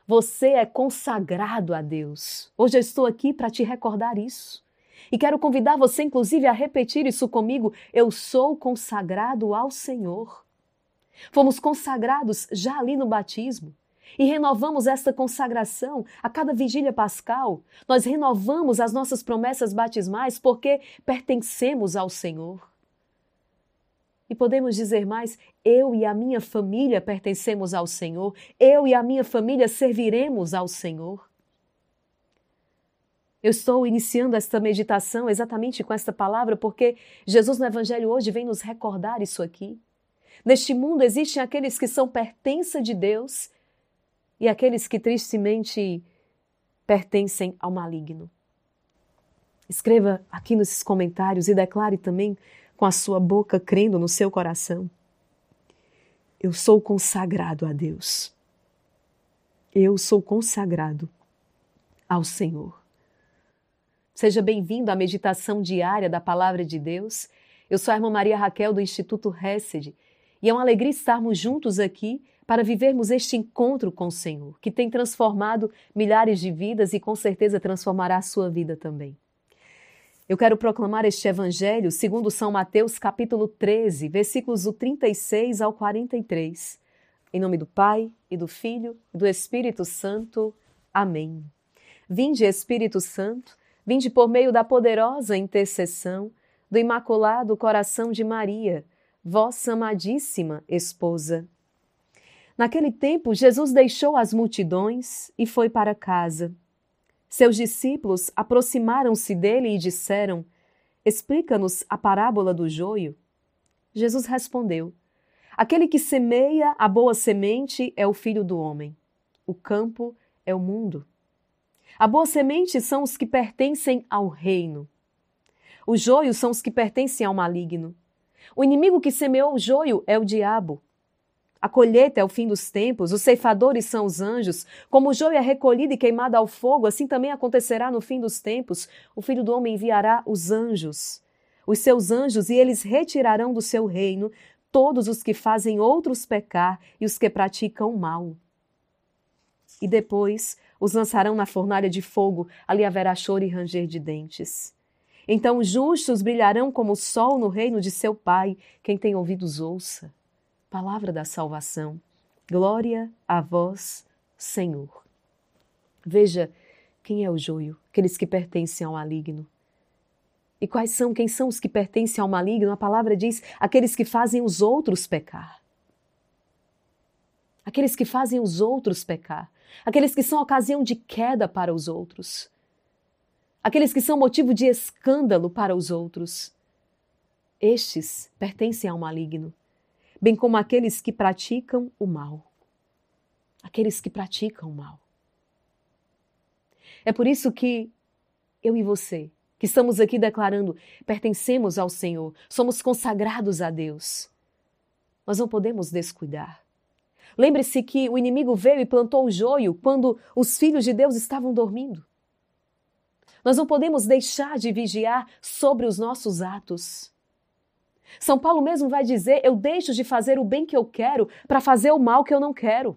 Você é consagrado a Deus. Hoje eu estou aqui para te recordar isso. E quero convidar você, inclusive, a repetir isso comigo. Eu sou consagrado ao Senhor. Fomos consagrados já ali no batismo. E renovamos esta consagração a cada vigília pascal. Nós renovamos as nossas promessas batismais porque pertencemos ao Senhor. E podemos dizer mais, eu e a minha família pertencemos ao Senhor. Eu e a minha família serviremos ao Senhor. Eu estou iniciando esta meditação exatamente com esta palavra porque Jesus no Evangelho hoje vem nos recordar isso aqui. Neste mundo existem aqueles que são pertença de Deus e aqueles que tristemente pertencem ao maligno. Escreva aqui nos comentários e declare também com a sua boca, crendo no seu coração. Eu sou consagrado a Deus. Eu sou consagrado ao Senhor. Seja bem-vindo à meditação diária da Palavra de Deus. Eu sou a irmã Maria Raquel do Instituto Hesed e é uma alegria estarmos juntos aqui para vivermos este encontro com o Senhor, que tem transformado milhares de vidas e com certeza transformará a sua vida também. Eu quero proclamar este Evangelho segundo São Mateus, capítulo 13, versículos do 36 ao 43. Em nome do Pai, e do Filho, e do Espírito Santo. Amém. Vinde, Espírito Santo, vinde por meio da poderosa intercessão do Imaculado Coração de Maria, vossa amadíssima esposa. Naquele tempo, Jesus deixou as multidões e foi para casa. Seus discípulos aproximaram-se dele e disseram, explica-nos a parábola do joio. Jesus respondeu, aquele que semeia a boa semente é o Filho do Homem. O campo é o mundo. A boa semente são os que pertencem ao reino. Os joios são os que pertencem ao maligno. O inimigo que semeou o joio é o diabo. A colheita é o fim dos tempos, os ceifadores são os anjos. Como o joio é recolhido e queimado ao fogo, assim também acontecerá no fim dos tempos. O Filho do Homem enviará os anjos, os seus anjos, e eles retirarão do seu reino todos os que fazem outros pecar e os que praticam o mal. E depois os lançarão na fornalha de fogo, ali haverá choro e ranger de dentes. Então os justos brilharão como o sol no reino de seu Pai. Quem tem ouvidos, ouça. Palavra da salvação. Glória a vós, Senhor. Veja quem é o joio, aqueles que pertencem ao maligno. E quem são os que pertencem ao maligno? A palavra diz, aqueles que fazem os outros pecar. Aqueles que fazem os outros pecar. Aqueles que são ocasião de queda para os outros. Aqueles que são motivo de escândalo para os outros. Estes pertencem ao maligno. Bem como aqueles que praticam o mal. Aqueles que praticam o mal. É por isso que eu e você, que estamos aqui declarando, pertencemos ao Senhor, somos consagrados a Deus. Nós não podemos descuidar. Lembre-se que o inimigo veio e plantou o joio quando os filhos de Deus estavam dormindo. Nós não podemos deixar de vigiar sobre os nossos atos. São Paulo mesmo vai dizer, eu deixo de fazer o bem que eu quero para fazer o mal que eu não quero.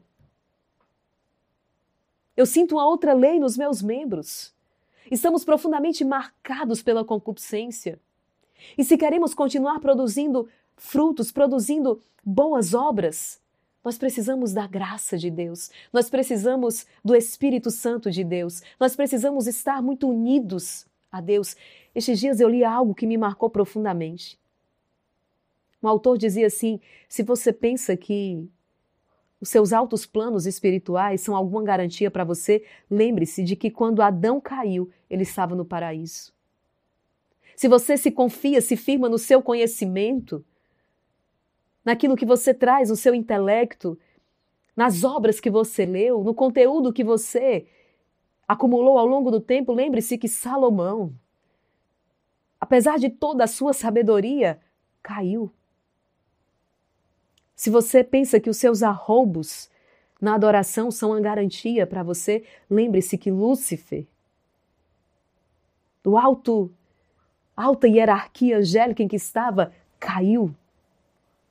Eu sinto uma outra lei nos meus membros. Estamos profundamente marcados pela concupiscência. E se queremos continuar produzindo frutos, produzindo boas obras, nós precisamos da graça de Deus. Nós precisamos do Espírito Santo de Deus. Nós precisamos estar muito unidos a Deus. Estes dias eu li algo que me marcou profundamente. Um autor dizia assim, se você pensa que os seus altos planos espirituais são alguma garantia para você, lembre-se de que quando Adão caiu, ele estava no paraíso. Se você se confia, se firma no seu conhecimento, naquilo que você traz, no seu intelecto, nas obras que você leu, no conteúdo que você acumulou ao longo do tempo, lembre-se que Salomão, apesar de toda a sua sabedoria, caiu. Se você pensa que os seus arroubos na adoração são uma garantia para você, lembre-se que Lúcifer, do alta hierarquia angélica em que estava, caiu.